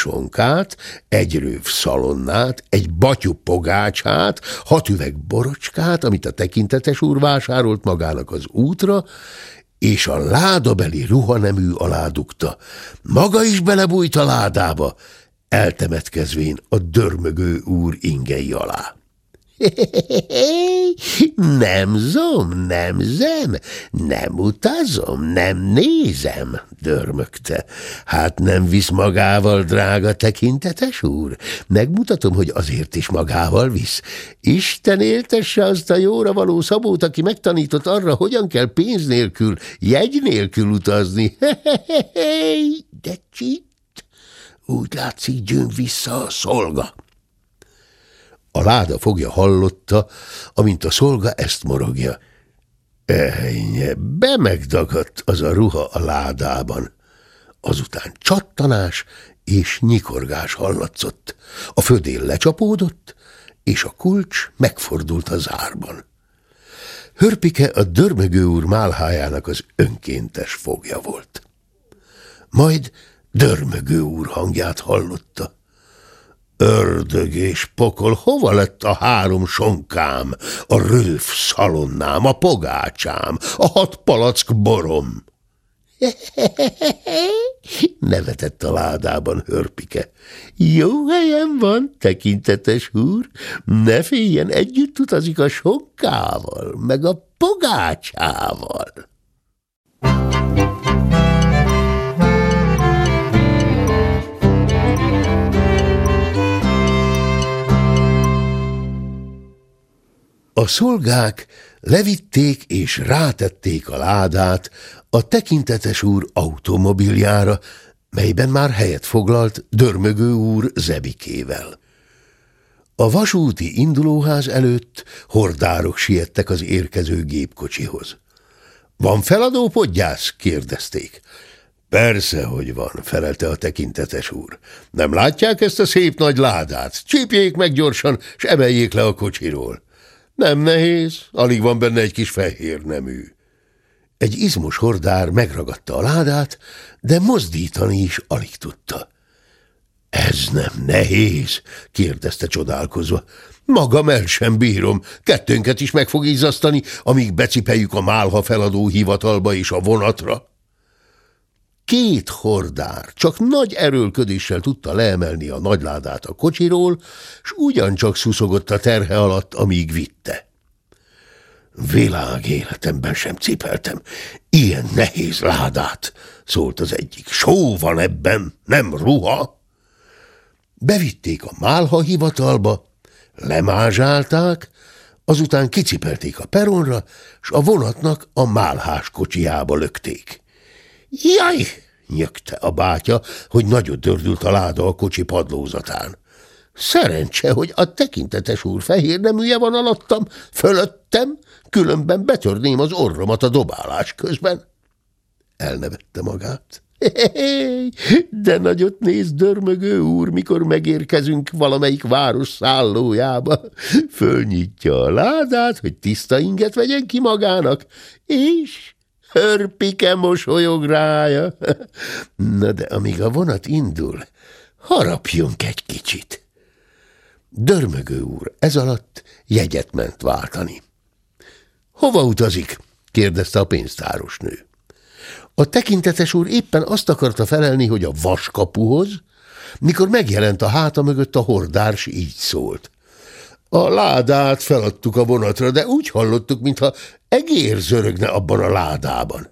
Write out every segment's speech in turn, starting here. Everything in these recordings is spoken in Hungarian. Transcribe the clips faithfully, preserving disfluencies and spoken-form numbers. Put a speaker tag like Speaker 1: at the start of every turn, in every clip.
Speaker 1: sonkát, egy röv szalonnát, egy batyú pogácsát, hat üveg borocskát, amit a tekintetes úr vásárolt magának az útra, és a ládabeli ruhanemű alá dugta. Maga is belebújt a ládába, eltemetkezvén a dörmögő úr ingei alá. Nem zom, nem zem, nem utazom, nem nézem, dörmögte. Hát nem visz magával, drága tekintetes úr? Megmutatom, hogy azért is magával visz. Isten éltesse azt a jóra való Szabót, aki megtanított arra, hogyan kell pénz nélkül, jegy nélkül utazni. De csitt, úgy látszik, győn vissza a szolga. A láda fogja hallotta, amint a szolga ezt morogja. Ejnye, bemegdagadt az a ruha a ládában. Azután csattanás és nyikorgás hallatszott. A födél lecsapódott, és a kulcs megfordult a zárban. Hörpike a dörmögő úr málhájának az önkéntes fogja volt. Majd dörmögő úr hangját hallotta. Ördög és pokol, hova lett a három sonkám, a röv szalonnám, a pogácsám, a hat palack borom? Nevetett a ládában Hörpike. Jó helyen van, tekintetes úr, ne féljen, együtt utazik a sonkával, meg a pogácsával. A szolgák levitték és rátették a ládát a tekintetes úr automobiljára, melyben már helyet foglalt dörmögő úr Zebikével. A vasúti indulóház előtt hordárok siettek az érkező gépkocsihoz. – Van feladó, podgyász? – kérdezték. – Persze, hogy van – felelte a tekintetes úr. – Nem látják ezt a szép nagy ládát? Csípjék meg gyorsan, s emeljék le a kocsiról. Nem nehéz, alig van benne egy kis fehér nemű. Egy izmos hordár megragadta a ládát, de mozdítani is alig tudta. Ez nem nehéz, kérdezte csodálkozva. Magam el sem bírom, kettőnket is meg fog izzasztani, amíg becipeljük a málha feladó hivatalba és a vonatra. Két hordár csak nagy erőlködéssel tudta leemelni a nagyládát a kocsiról, s ugyancsak szuszogott a terhe alatt, amíg vitte. Világ életemben sem cipeltem ilyen nehéz ládát, szólt az egyik. Só van ebben, nem ruha. Bevitték a málha hivatalba, lemázsálták, azután kicipelték a peronra, s a vonatnak a málhás kocsijába lökték. Jaj! Nyögte a bátya, hogy nagyot dördült a láda a kocsi padlózatán. Szerencse, hogy a tekintetes úr fehér neműje van alattam, fölöttem, különben betörném az orromat a dobálás közben. Elnevette magát. De nagyot néz dörmögő úr, mikor megérkezünk valamelyik város szállójába. Fölnyitja a ládát, hogy tiszta inget vegyen ki magának, és Hörpike mosolyog rája. Na de amíg a vonat indul, harapjunk egy kicsit. Dörmögő úr ez alatt jegyet ment váltani. Hova utazik? kérdezte a pénztáros nő. A tekintetes úr éppen azt akarta felelni, hogy a vaskapuhoz, mikor megjelent a háta mögött a hordár, s így szólt. A ládát feladtuk a vonatra, de úgy hallottuk, mintha egér zörögne abban a ládában.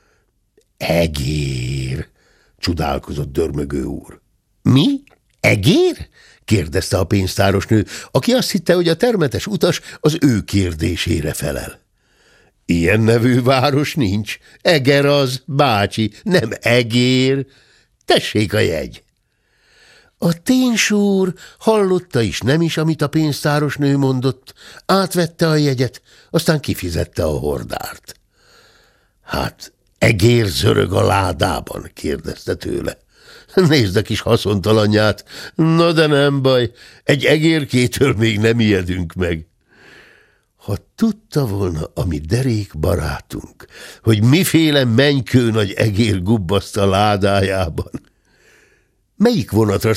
Speaker 1: Egér, csodálkozott dörmögő úr. Mi? Egér? kérdezte a pénztáros nő, aki azt hitte, hogy a termetes utas az ő kérdésére felel. Ilyen nevű város nincs. Eger az, bácsi, nem egér. Tessék a jegy. A ténsúr hallotta is nem is, amit a pénztáros nő mondott, átvette a jegyet, aztán kifizette a hordárt. Hát egér zörög a ládában, kérdezte tőle. Nézd a kis haszontalanját, na de nem baj, egy egérkétől még nem ijedünk meg. Ha tudta volna, ami derék barátunk, hogy miféle mennykő nagy egér gubbaszt a ládájában. Melyik vonatra